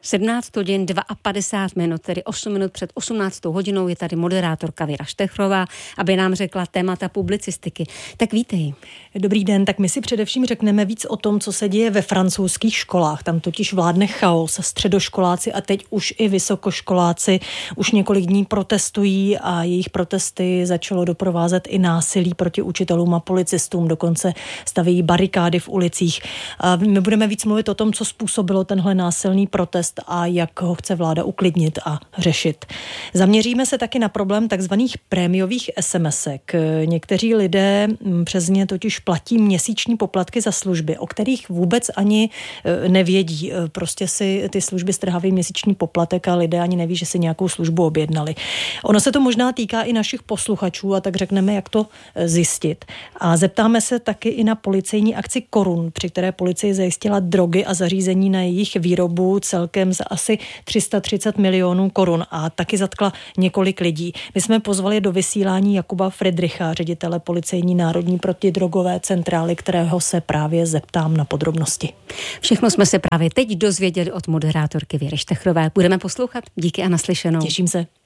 17 hodin 52 minut, tedy 8 minut před 18. hodinou je tady moderátorka Věra Štechrová, aby nám řekla témata publicistiky. Tak vítej. Dobrý den, tak my si především řekneme víc o tom, co se děje ve francouzských školách. Tam totiž vládne chaos. Středoškoláci a teď už i vysokoškoláci už několik dní protestují a jejich protesty začalo doprovázet i násilí proti učitelům a policistům. Dokonce staví barikády v ulicích. A my budeme víc mluvit o tom, co způsobilo tenhle násilný protest a jak ho chce vláda uklidnit a řešit. Zaměříme se taky na problém takzvaných prémiových SMSek. Někteří lidé přes ně totiž platí měsíční poplatky za služby, o kterých vůbec ani nevědí. Prostě si ty služby strhávají měsíční poplatek a lidé ani neví, že si nějakou službu objednali. Ono se to možná týká i našich posluchačů a tak řekneme, jak to zjistit. A zeptáme se taky i na policejní akci Korun, při které policie zajistila drogy a zařízení na jejich výrobu celkem za asi 330 milionů korun a taky zatkla několik lidí. My jsme pozvali do vysílání Jakuba Friedricha, ředitele Policejní národní protidrogové centrály, kterého se právě zeptám na podrobnosti. Všechno jsme se právě teď dozvěděli od moderátorky Věry Štechrové. Budeme poslouchat. Díky a naslyšenou. Těším se.